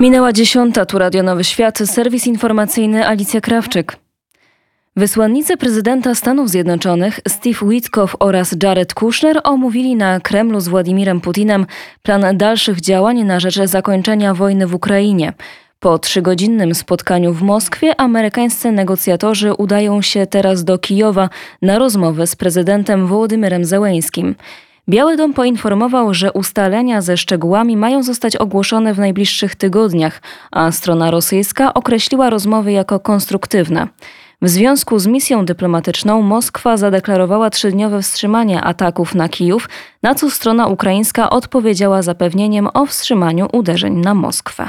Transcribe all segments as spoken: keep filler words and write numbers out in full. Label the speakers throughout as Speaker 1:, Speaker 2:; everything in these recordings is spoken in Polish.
Speaker 1: Minęła dziesiąta, tu Radio Nowy Świat, serwis informacyjny Alicja Krawczyk. Wysłannicy prezydenta Stanów Zjednoczonych Steve Witkoff oraz Jared Kushner omówili na Kremlu z Władimirem Putinem plan dalszych działań na rzecz zakończenia wojny w Ukrainie. Po trzygodzinnym spotkaniu w Moskwie amerykańscy negocjatorzy udają się teraz do Kijowa na rozmowę z prezydentem Wołodymyrem Zełeńskim. Biały Dom poinformował, że ustalenia ze szczegółami mają zostać ogłoszone w najbliższych tygodniach, a strona rosyjska określiła rozmowy jako konstruktywne. W związku z misją dyplomatyczną Moskwa zadeklarowała trzydniowe wstrzymanie ataków na Kijów, na co strona ukraińska odpowiedziała zapewnieniem o wstrzymaniu uderzeń na Moskwę.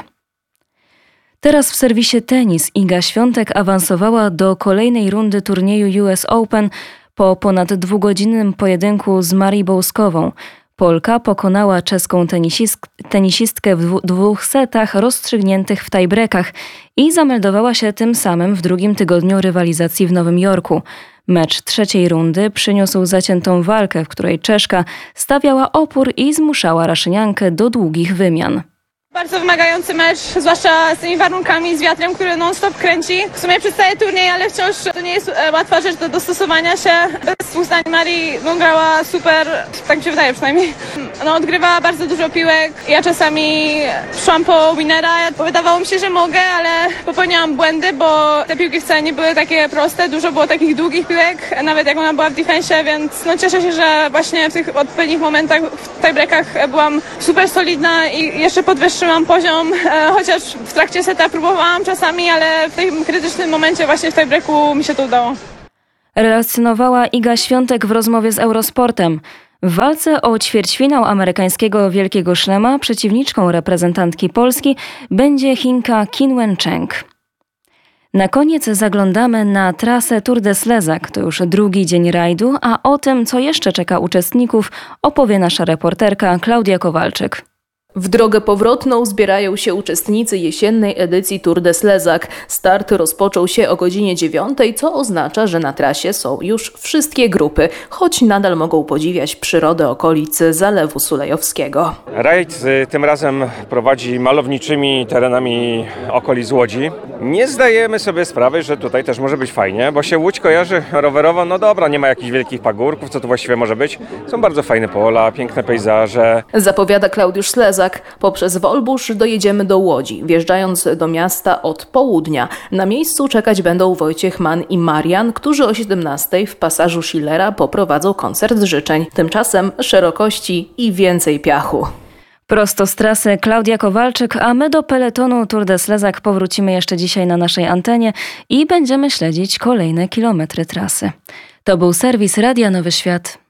Speaker 1: Teraz w serwisie tenis Iga Świątek awansowała do kolejnej rundy turnieju U S Open po ponad dwugodzinnym pojedynku z Marii Bołskową. Polka pokonała czeską tenisisk- tenisistkę w dwu- dwóch setach rozstrzygniętych w tiebreakach i zameldowała się tym samym w drugim tygodniu rywalizacji w Nowym Jorku. Mecz trzeciej rundy przyniósł zaciętą walkę, w której Czeszka stawiała opór i zmuszała Raszyniankę do długich wymian.
Speaker 2: Bardzo wymagający mecz, zwłaszcza z tymi warunkami, z wiatrem, który non-stop kręci. W sumie przez cały turniej, ale wciąż to nie jest łatwa rzecz do dostosowania się. Bez dwóch zdań Marii no, grała super, tak mi się wydaje przynajmniej. No, odgrywała bardzo dużo piłek. Ja czasami szłam po winera. Wydawało mi się, że mogę, ale popełniałam błędy, bo te piłki wcale nie były takie proste. Dużo było takich długich piłek, nawet jak ona była w defensie, więc no, cieszę się, że właśnie w tych odpowiednich momentach w tiebreakach byłam super solidna i jeszcze podwyższyłam Mam poziom, chociaż w trakcie seta próbowałam czasami, ale w tym krytycznym momencie właśnie w tiebreaku mi się to udało.
Speaker 1: Relacjonowała Iga Świątek w rozmowie z Eurosportem. W walce o ćwierćfinał amerykańskiego Wielkiego Szlema przeciwniczką reprezentantki Polski będzie Chinka Qin Wencheng. Na koniec zaglądamy na trasę Tour de Slezak. To już drugi dzień rajdu, a o tym, co jeszcze czeka uczestników, opowie nasza reporterka Klaudia Kowalczyk.
Speaker 3: W drogę powrotną zbierają się uczestnicy jesiennej edycji Tour de Slezak. Start rozpoczął się o godzinie dziewiątej, co oznacza, że na trasie są już wszystkie grupy, choć nadal mogą podziwiać przyrodę okolic Zalewu Sulejowskiego.
Speaker 4: Rajd tym razem prowadzi malowniczymi terenami okolic Łodzi. Nie zdajemy sobie sprawy, że tutaj też może być fajnie, bo się Łódź kojarzy rowerowo, no dobra, nie ma jakichś wielkich pagórków, co tu właściwie może być. Są bardzo fajne pola, piękne pejzaże.
Speaker 3: Zapowiada Klaudiusz Slezak. Poprzez Wolbusz dojedziemy do Łodzi, wjeżdżając do miasta od południa. Na miejscu czekać będą Wojciech Mann i Marian, którzy o siedemnastej w pasażu Schillera poprowadzą koncert życzeń. Tymczasem szerokości i więcej piachu.
Speaker 1: Prosto z trasy Klaudia Kowalczyk, a my do peletonu Tour de Slezak powrócimy jeszcze dzisiaj na naszej antenie i będziemy śledzić kolejne kilometry trasy. To był serwis Radia Nowy Świat.